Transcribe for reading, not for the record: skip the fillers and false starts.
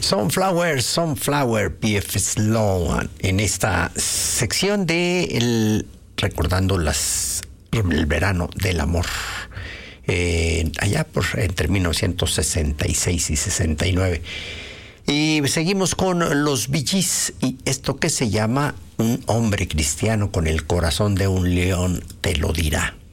Sunflower, P.F. Sloan, en esta sección de recordando el verano del amor, allá entre 1966 y 69. Y seguimos con los Bee Gees y esto que se llama Un hombre cristiano con el corazón de un león te lo dirá.